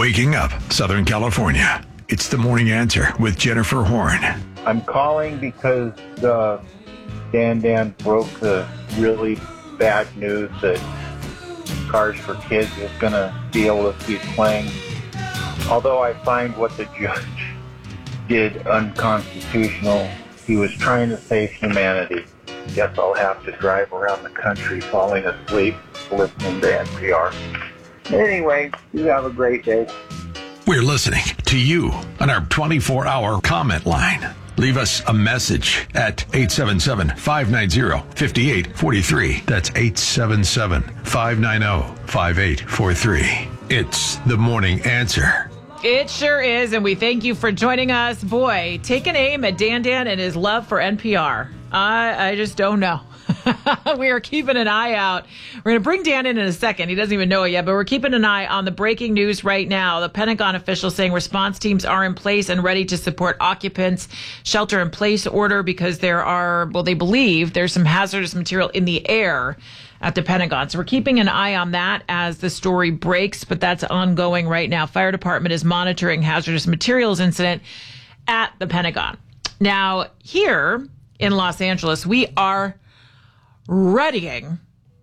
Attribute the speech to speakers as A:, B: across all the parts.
A: Waking up Southern California. It's the Morning Answer with Jennifer Horn.
B: I'm calling because Dan broke the really bad news that Cars for Kids is going to be able to keep playing. Although I find what the judge did unconstitutional, he was trying to save humanity. Guess I'll have to drive around the country falling asleep listening to NPR. Anyway, you have a great day.
A: We're listening to you on our 24-hour comment line. Leave us a message at 877-590-5843. That's 877-590-5843. It's the Morning Answer.
C: It sure is, and we thank you for joining us. Boy, take an aim at Dan and his love for NPR. I just don't know. We are keeping an eye out. We're going to bring Dan in a second. He doesn't even know it yet, but we're keeping an eye on the breaking news right now. The Pentagon officials saying response teams are in place and ready to support occupants. Shelter-in-place order because they believe there's some hazardous material in the air at the Pentagon. So we're keeping an eye on that as the story breaks, but that's ongoing right now. Fire department is monitoring hazardous materials incident at the Pentagon. Now, here in Los Angeles, we are readying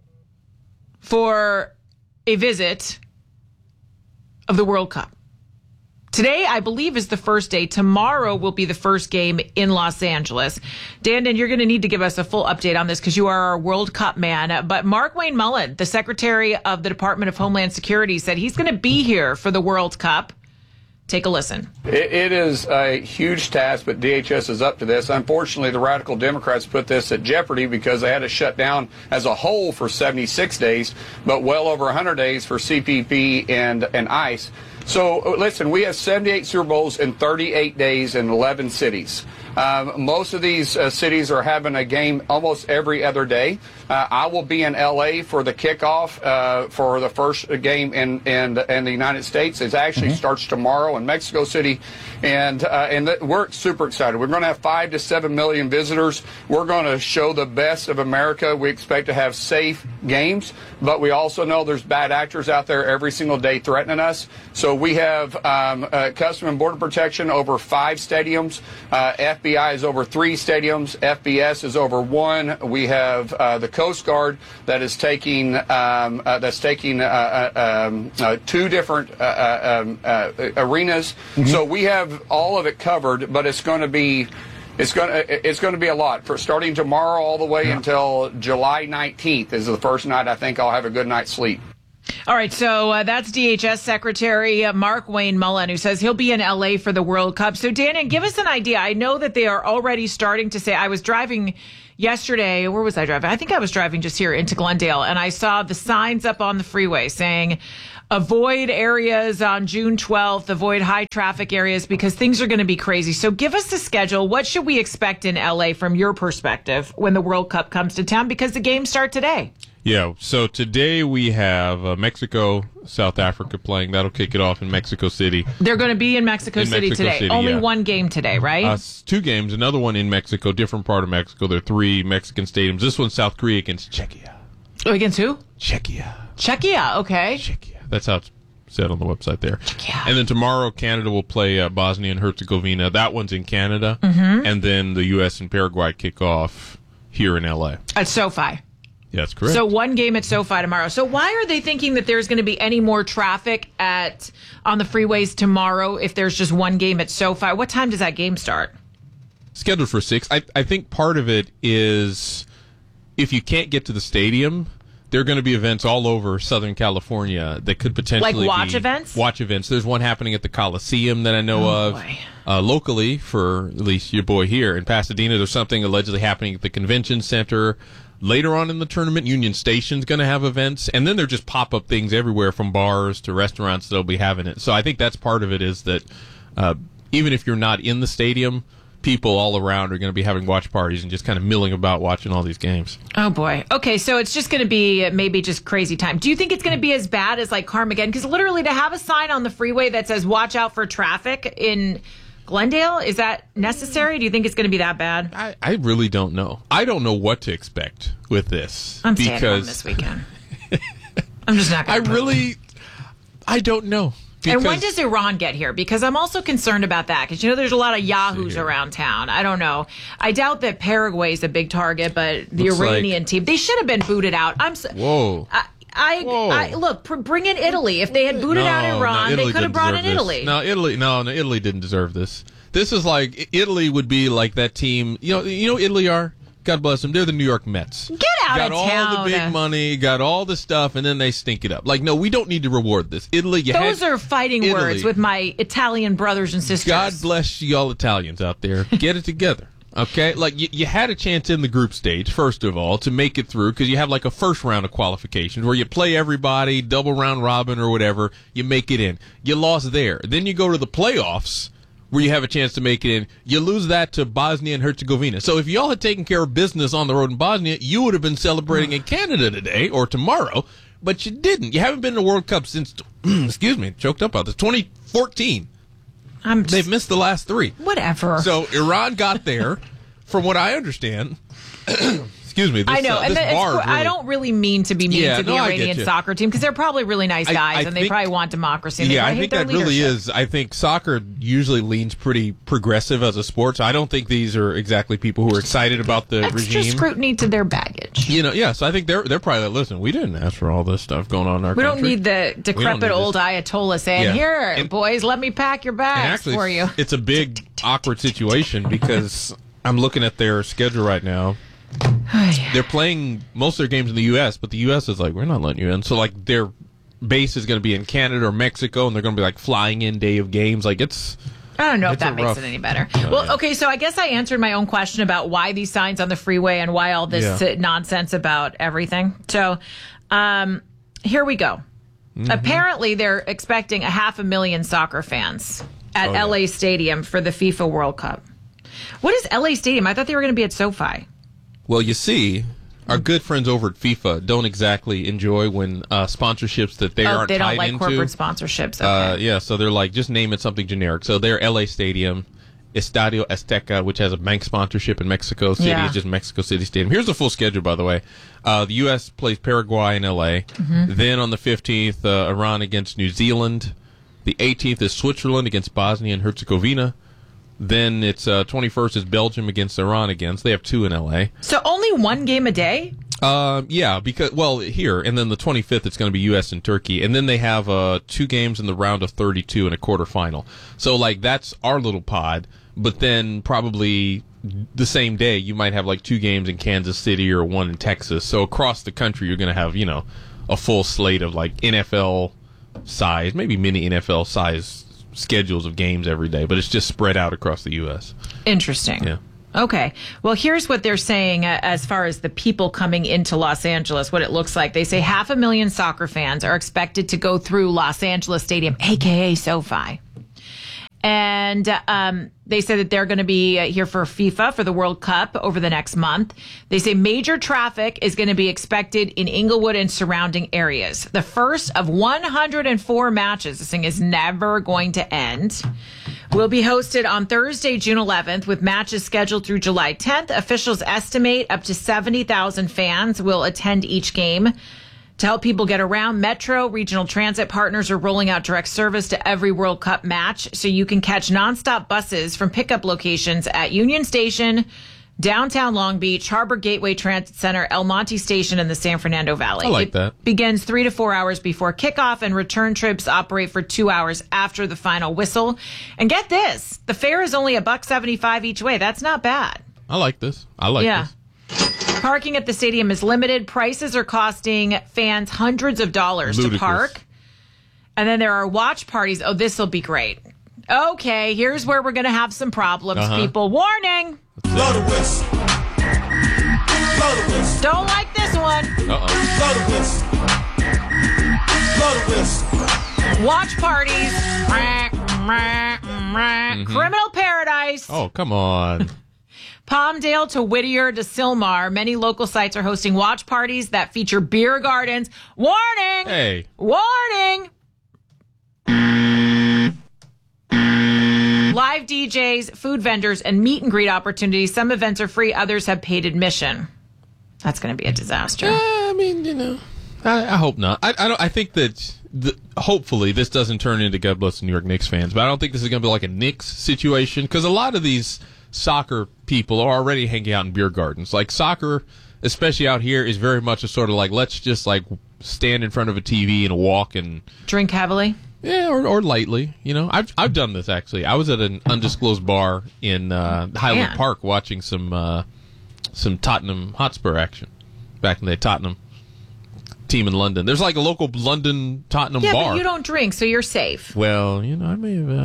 C: for a visit of the World Cup. Today, I believe, is the first day. Tomorrow will be the first game in Los Angeles. Dan, you're going to need to give us a full update on this because you are our World Cup man. But Markwayne Mullin, the Secretary of the Department of Homeland Security, said he's going to be here for the World Cup. Take a listen.
D: It is a huge task, but DHS is up to this. Unfortunately, the radical Democrats put this at jeopardy because they had to shut down as a whole for 76 days, but well over 100 days for CPP and ICE. So, listen, we have 78 Super Bowls in 38 days in 11 cities. Most of these cities are having a game almost every other day. I will be in L.A. for the kickoff for the first game in the United States. It actually starts tomorrow in Mexico City, and we're super excited. We're going to have 5 to 7 million visitors. We're going to show the best of America. We expect to have safe games, but we also know there's bad actors out there every single day threatening us. So we have Customs and Border Protection over 5 stadiums. FBI is over 3 stadiums. FBS is over 1. We have the Coast Guard that is taking 2 different arenas. So we have all of it covered, but it's going to be a lot. For starting tomorrow all the way until July 19th is the first night I think I'll have a good night's sleep.
C: All right, so that's DHS Secretary Markwayne Mullin, who says he'll be in L.A. for the World Cup. So, Dan, give us an idea. I know that they are already starting to say, I was driving yesterday. Where was I driving? I think I was driving just here into Glendale, and I saw the signs up on the freeway saying, avoid areas on June 12th, avoid high traffic areas because things are going to be crazy. So give us the schedule. What should we expect in L.A. from your perspective when the World Cup comes to town? Because the games start today.
E: Yeah, so today we have Mexico, South Africa playing. That'll kick it off in Mexico City.
C: They're going to be in Mexico City today. Only one game today, right?
E: 2 games, another one in Mexico, different part of Mexico. There are 3 Mexican stadiums. This one's South Korea against Czechia.
C: Oh, against who?
E: Czechia,
C: okay.
E: Czechia. That's how it's said on the website there.
C: Czechia.
E: And then tomorrow, Canada will play Bosnia and Herzegovina. That one's in Canada. And then the U.S. and Paraguay kick off here in L.A.
C: At SoFi.
E: Yeah, that's correct.
C: So one game at SoFi tomorrow. So why are they thinking that there's going to be any more traffic on the freeways tomorrow if there's just one game at SoFi? What time does that game start?
E: Scheduled for 6. I think part of it is if you can't get to the stadium, there are going to be events all over Southern California that could potentially
C: like watch events?
E: Watch events. There's one happening at the Coliseum that I know of.
C: Boy.
E: Locally, for at least your boy here in Pasadena, there's something allegedly happening at the Convention Center. Later on in the tournament, Union Station's going to have events, and then there are just pop-up things everywhere from bars to restaurants that'll be having it. So I think that's part of it is that even if you're not in the stadium, people all around are going to be having watch parties and just kind of milling about watching all these games.
C: Oh, boy. Okay, so it's just going to be maybe just crazy time. Do you think it's going to be as bad as like Carmageddon? Because literally to have a sign on the freeway that says watch out for traffic in Glendale, is that necessary? Do you think it's going to be that bad?
E: I really don't know. I don't know what to expect with this.
C: I'm staying home this weekend. I'm just not going to.
E: I don't know.
C: And when does Iran get here? Because I'm also concerned about that. Because, there's a lot of yahoos around town. I don't know. I doubt that Paraguay is a big target, but the Iranian team, they should have been booted out.
E: Whoa.
C: Look, bring in Italy. If they had booted out Iran, they could have brought in Italy.
E: No, Italy didn't deserve this. This is like, Italy would be like that team. You know Italy are? God bless them. They're the New York Mets.
C: Get out of town.
E: Got all the big money, got all the stuff, and then they stink it up. Like, no, we don't need to reward this. Italy,
C: those are fighting words with my Italian brothers and sisters.
E: God bless you all Italians out there. Get it together. Okay? Like, you had a chance in the group stage, first of all, to make it through, because you have like a first round of qualifications where you play everybody, double round robin or whatever, you make it in. You lost there. Then you go to the playoffs, where you have a chance to make it in. You lose that to Bosnia and Herzegovina. So if y'all had taken care of business on the road in Bosnia, you would have been celebrating in Canada today or tomorrow, but you didn't. You haven't been in the World Cup since, excuse me, choked up about this, 2014. They've missed the last 3.
C: Whatever.
E: So Iran got there, from what I understand. Excuse me.
C: I know, and I don't really mean to be mean to the Iranian soccer team, because they're probably really nice guys, and they probably want democracy. And
E: I think that really is. I think soccer usually leans pretty progressive as a sport. So I don't think these are exactly people who are excited about the regime.
C: Extra scrutiny to their baggage.
E: So I think they're probably like, listen, we didn't ask for all this stuff going on in our country.
C: We don't need the decrepit old Ayatollah saying, here, boys, let me pack your bags for you.
E: It's a big, awkward situation, because I'm looking at their schedule right now. They're playing most of their games in the U.S., but the U.S. is like, we're not letting you in. So, like, their base is going to be in Canada or Mexico, and they're going to be, like, flying in day of games. Like, I
C: don't know if that makes it any better. Okay, so I guess I answered my own question about why these signs on the freeway and why all this nonsense about everything. So, here we go. Mm-hmm. Apparently, they're expecting 500,000 soccer fans at LA Stadium for the FIFA World Cup. What is LA Stadium? I thought they were going to be at SoFi.
E: Well, you see, our good friends over at FIFA don't exactly enjoy when sponsorships that they aren't tied into.
C: They don't like corporate sponsorships. Okay.
E: So they're like, just name it something generic. So they're LA Stadium, Estadio Azteca, which has a bank sponsorship in Mexico City. It's just Mexico City Stadium. Here's the full schedule, by the way. The U.S. plays Paraguay in L.A. Mm-hmm. Then on the 15th, Iran against New Zealand. The 18th is Switzerland against Bosnia and Herzegovina. Then it's 21st is Belgium against Iran again. So they have 2 in L.A.
C: So only one game a day?
E: Because, here. And then the 25th, it's going to be U.S. and Turkey. And then they have 2 games in the round of 32 and a quarterfinal. So, like, that's our little pod. But then probably the same day, you might have, like, 2 games in Kansas City or 1 in Texas. So across the country, you're going to have, a full slate of, like, NFL size, maybe mini NFL size schedules of games every day, but it's just spread out across the U.S.
C: Interesting.
E: Yeah.
C: Okay. Well, here's what they're saying as far as the people coming into Los Angeles, what it looks like. They say 500,000 soccer fans are expected to go through Los Angeles Stadium, a.k.a. SoFi. And they say that they're going to be here for FIFA, for the World Cup over the next month. They say major traffic is going to be expected in Inglewood and surrounding areas. The first of 104 matches, this thing is never going to end, will be hosted on Thursday, June 11th, with matches scheduled through July 10th. Officials estimate up to 70,000 fans will attend each game. To help people get around, Metro regional transit partners are rolling out direct service to every World Cup match, so you can catch nonstop buses from pickup locations at Union Station, downtown Long Beach, Harbor Gateway Transit Center, El Monte Station, and the San Fernando Valley.
E: I like that.
C: It begins 3 to 4 hours before kickoff, and return trips operate for 2 hours after the final whistle. And get this, the fare is only $1.75 each way. That's not bad.
E: I like this. This.
C: Parking at the stadium is limited. Prices are costing fans hundreds of dollars to park. And then there are watch parties. Oh, this will be great. Okay, here's where we're going to have some problems, people. Warning!
F: Blow the whistle. Blow the whistle.
C: Don't like this one.
F: Blow the whistle. Blow the whistle.
C: Watch parties. Criminal paradise.
E: Oh, come on.
C: Palmdale to Whittier to Sylmar, many local sites are hosting watch parties that feature beer gardens. Warning!
E: Hey.
C: Warning! Live DJs, food vendors, and meet and greet opportunities. Some events are free, others have paid admission. That's going to be a disaster.
E: I hope not. I think that hopefully this doesn't turn into God bless the New York Knicks fans, but I don't think this is going to be like a Knicks situation because a lot of these soccer people are already hanging out in beer gardens. Like soccer, especially out here, is very much a sort of like let's just like stand in front of a TV and walk and
C: drink heavily.
E: Yeah, or lightly. You know, I've done this actually. I was at an undisclosed bar in Highland Park watching some Tottenham Hotspur action back in the Tottenham team in London. There's like a local London Tottenham bar.
C: Yeah, but you don't drink, so you're safe.
E: Well, you know, I may have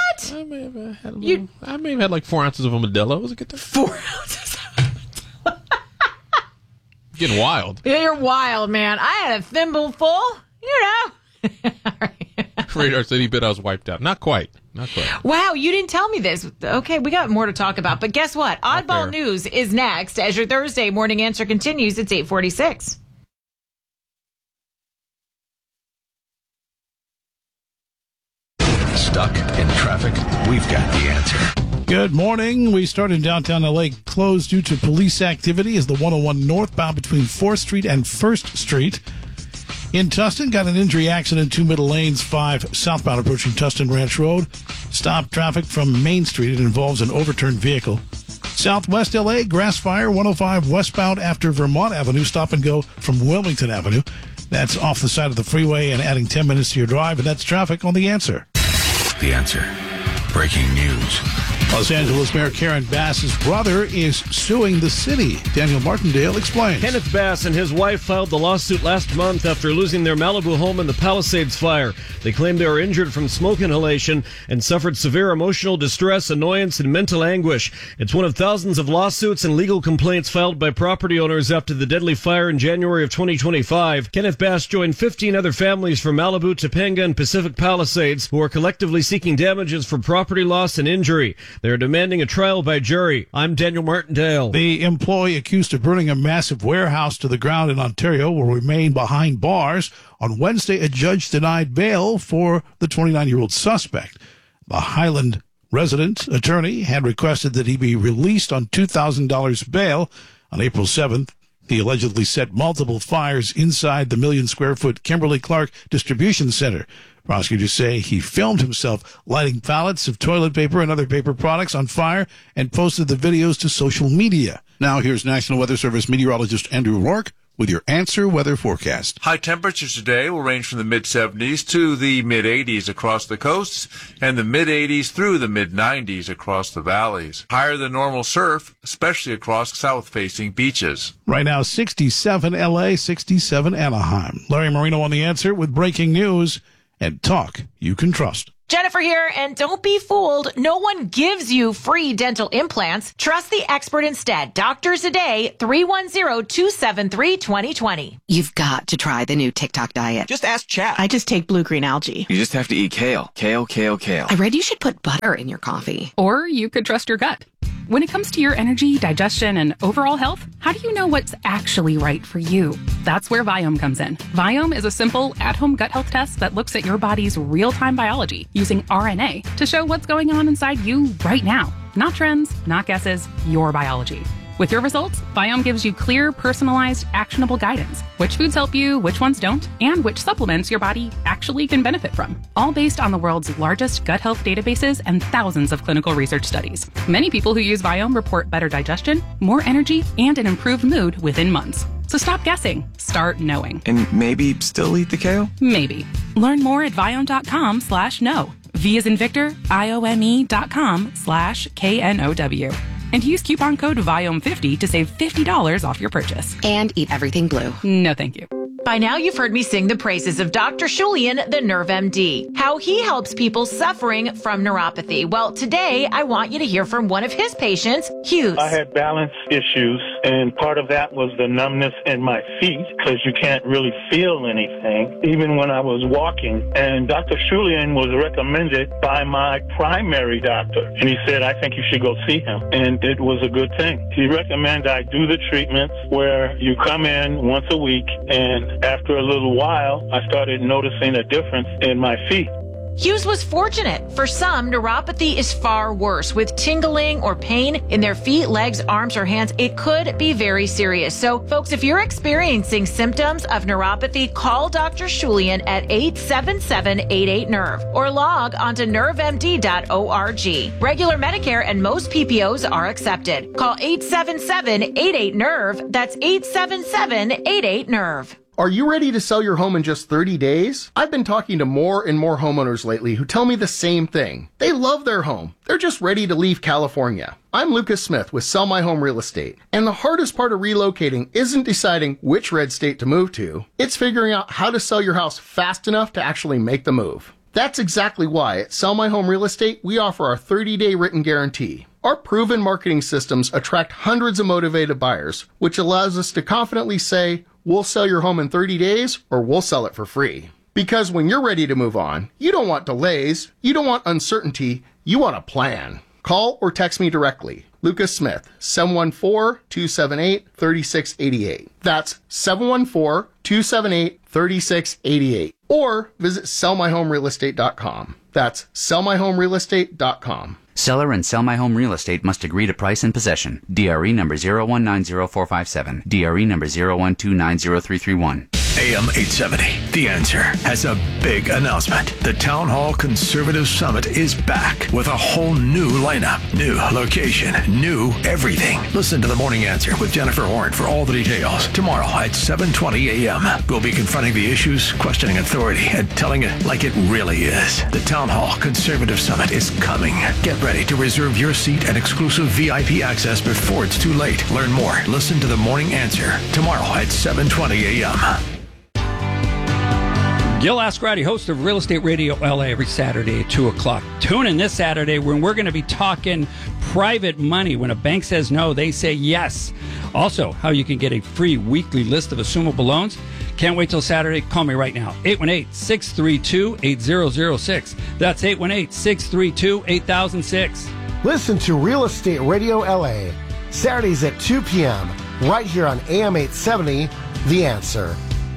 E: had like 4 ounces of a Modelo. It was a good time. 4 ounces. Getting wild.
C: Yeah, you're wild, man. I had a thimble full. You know.
E: Radar said he bet I was wiped out. Not quite.
C: Wow, you didn't tell me this. Okay, we got more to talk about. But guess what? Oddball News is next as your Thursday morning answer continues. It's 8:46.
A: Stuck in traffic? We've got the answer.
G: Good morning. We start in downtown LA, closed due to police activity as the 101 northbound between 4th Street and 1st Street. In Tustin, got an injury accident, 2 middle lanes, 5 southbound approaching Tustin Ranch Road. Stop traffic from Main Street. It involves an overturned vehicle. Southwest LA, grass fire, 105 westbound after Vermont Avenue. Stop and go from Wilmington Avenue. That's off the side of the freeway and adding 10 minutes to your drive, and that's traffic on The Answer.
A: The Answer. Breaking news.
G: Los Angeles Mayor Karen Bass's brother is suing the city. Daniel Martindale explains.
H: Kenneth Bass and his wife filed the lawsuit last month after losing their Malibu home in the Palisades fire. They claimed they were injured from smoke inhalation and suffered severe emotional distress, annoyance, and mental anguish. It's one of thousands of lawsuits and legal complaints filed by property owners after the deadly fire in January of 2025. Kenneth Bass joined 15 other families from Malibu, Topanga, and Pacific Palisades who are collectively seeking damages for property loss and injury. They're demanding a trial by jury. I'm Daniel Martindale.
G: The employee accused of burning a massive warehouse to the ground in Ontario will remain behind bars. On Wednesday, a judge denied bail for the 29-year-old suspect. The Highland resident attorney had requested that he be released on $2,000 bail. On April 7th, he allegedly set multiple fires inside the million-square-foot Kimberly-Clark Distribution Center. Prosecutors say he filmed himself lighting pallets of toilet paper and other paper products on fire and posted the videos to social media. Now here's National Weather Service meteorologist Andrew Rourke with your Answer Weather Forecast.
I: High temperatures today will range from the mid-70s to the mid-80s across the coasts and the mid-80s through the mid-90s across the valleys. Higher than normal surf, especially across south-facing beaches.
G: Right now, 67 LA, 67 Anaheim. Larry Marino on The Answer with breaking news and talk you can trust.
C: Jennifer here, and don't be fooled. No one gives you free dental implants. Trust the expert instead. Doctors a Day, 310-273-2020.
J: You've got to try the new TikTok diet.
K: Just ask Chat.
J: I just take blue-green algae.
K: You just have to eat kale. Kale, kale, kale.
J: I read you should put butter in your coffee.
L: Or you could trust your gut. When it comes to your energy, digestion, and overall health, how do you know what's actually right for you? That's where Viome comes in. Viome is a simple, at-home gut health test that looks at your body's real-time biology using RNA to show what's going on inside you right now. Not trends, not guesses, your biology. With your results, Viome gives you clear, personalized, actionable guidance. Which foods help you, which ones don't, and which supplements your body actually can benefit from. All based on the world's largest gut health databases and thousands of clinical research studies. Many people who use Viome report better digestion, more energy, and an improved mood within months. So stop guessing. Start knowing.
K: And maybe still eat the kale?
L: Maybe. Learn more at Viome.com/know. V as in Victor, IOME.com/KNOW. And use coupon code VIOME50 to save $50 off your purchase.
J: And eat everything blue.
L: No, thank you.
C: By now, you've heard me sing the praises of Dr. Shulian, the Nerve MD, how he helps people suffering from neuropathy. Well, today, I want you to hear from one of his patients, Hughes.
M: I had balance issues, and part of that was the numbness in my feet, because you can't really feel anything, even when I was walking. And Dr. Shulian was recommended by my primary doctor, and he said, I think you should go see him. And it was a good thing. He recommended I do the treatments where you come in once a week, and after a little while, I started noticing a difference in my feet.
C: Hughes was fortunate. For some, neuropathy is far worse. With tingling or pain in their feet, legs, arms, or hands, it could be very serious. So, folks, if you're experiencing symptoms of neuropathy, call Dr. Shulian at 877-88-NERVE or log onto nervemd.org. Regular Medicare and most PPOs are accepted. Call 877-88-NERVE. That's 877-88-NERVE.
N: Are you ready to sell your home in just 30 days? I've been talking to more and more homeowners lately who tell me the same thing. They love their home. They're just ready to leave California. I'm Lucas Smith with Sell My Home Real Estate. And the hardest part of relocating isn't deciding which red state to move to. It's figuring out how to sell your house fast enough to actually make the move. That's exactly why at Sell My Home Real Estate, we offer our 30-day written guarantee. Our proven marketing systems attract hundreds of motivated buyers, which allows us to confidently say, we'll sell your home in 30 days or we'll sell it for free. Because when you're ready to move on, you don't want delays, you don't want uncertainty, you want a plan. Call or text me directly. Lucas Smith, 714-278-3688. That's 714-278-3688. Or visit sellmyhomerealestate.com. That's sellmyhomerealestate.com.
O: Seller and Sell My Home Real Estate must agree to price and possession. DRE number 0190457. DRE number 012903331.
A: AM 870, The Answer, has a big announcement. The Town Hall Conservative Summit is back with a whole new lineup, new location, new everything. Listen to The Morning Answer with Jennifer Horn for all the details. Tomorrow at 7:20 a.m. We'll be confronting the issues, questioning authority, and telling it like it really is. The Town Hall Conservative Summit is coming. Get ready to reserve your seat and exclusive VIP access before it's too late. Learn more. Listen to The Morning Answer tomorrow at 7:20 a.m.
P: Gil Ascarati, host of Real Estate Radio LA, every Saturday at 2 o'clock. Tune in this Saturday when we're going to be talking private money. When a bank says no, they say yes. Also, how you can get a free weekly list of assumable loans. Can't wait till Saturday. Call me right now. 818-632-8006. That's 818-632-8006.
Q: Listen to Real Estate Radio LA, Saturdays at 2 p.m., right here on AM 870, The Answer.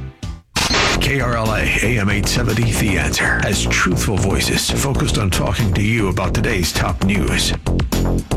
A: KRLA AM 870, The Answer, has truthful voices focused on talking to you about today's top news.